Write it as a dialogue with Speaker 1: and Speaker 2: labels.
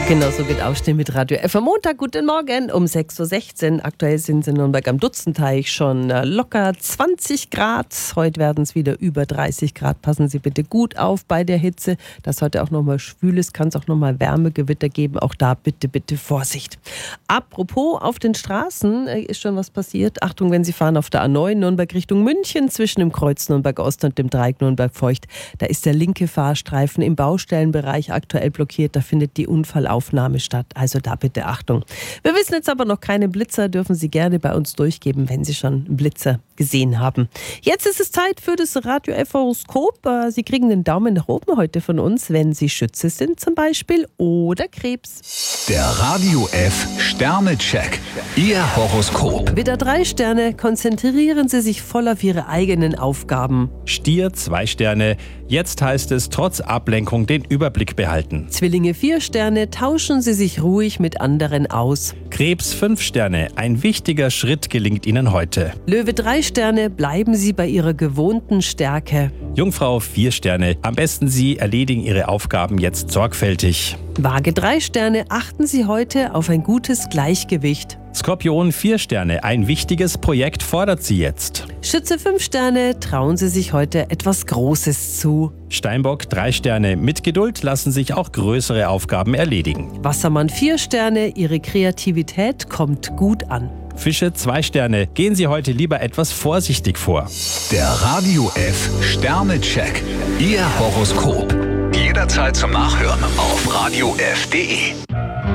Speaker 1: Genau, so geht Aufstehen mit Radio F am Montag. Guten Morgen um 6.16 Uhr. Aktuell sind es in Nürnberg am Dutzenteich schon locker 20 Grad. Heute werden es wieder über 30 Grad. Passen Sie bitte gut auf bei der Hitze. Das heute auch nochmal schwül ist, kann es auch nochmal Wärmegewitter geben. Auch da bitte, bitte Vorsicht. Apropos, auf den Straßen ist schon was passiert. Achtung, wenn Sie fahren auf der A9 Nürnberg Richtung München zwischen dem Kreuz Nürnberg Ost und dem Dreieck Nürnberg Feucht. Da ist der linke Fahrstreifen im Baustellenbereich aktuell blockiert. Da findet die Unfallaufnahme statt. Also da bitte Achtung. Wir wissen jetzt aber noch keine Blitzer. Dürfen Sie gerne bei uns durchgeben, wenn Sie schon einen Blitzer gesehen haben. Jetzt ist es Zeit für das Radio F Horoskop. Sie kriegen den Daumen nach oben heute von uns, wenn Sie Schütze sind zum Beispiel oder Krebs.
Speaker 2: Der Radio F Sternecheck. Ihr Horoskop.
Speaker 1: Widder 3 Sterne, konzentrieren Sie sich voll auf Ihre eigenen Aufgaben.
Speaker 3: Stier 2 Sterne. Jetzt heißt es trotz Ablenkung den Überblick behalten.
Speaker 1: Zwillinge 4 Sterne, tauschen Sie sich ruhig mit anderen aus.
Speaker 3: Krebs 5 Sterne. Ein wichtiger Schritt gelingt Ihnen heute.
Speaker 1: Löwe 3 Sterne, bleiben Sie bei Ihrer gewohnten Stärke.
Speaker 3: Jungfrau 4 Sterne. Am besten Sie erledigen Ihre Aufgaben jetzt sorgfältig.
Speaker 1: Waage 3 Sterne, achten Sie heute auf ein gutes Gleichgewicht.
Speaker 3: Skorpion 4 Sterne. Ein wichtiges Projekt fordert Sie jetzt.
Speaker 1: Schütze 5 Sterne, trauen Sie sich heute etwas Großes zu.
Speaker 3: Steinbock 3 Sterne. Mit Geduld lassen sich auch größere Aufgaben erledigen.
Speaker 1: Wassermann 4 Sterne, Ihre Kreativität kommt gut an.
Speaker 3: Fische 2 Sterne. Gehen Sie heute lieber etwas vorsichtig vor.
Speaker 2: Der Radio F Sternecheck. Ihr Horoskop. Jederzeit zum Nachhören auf radiof.de.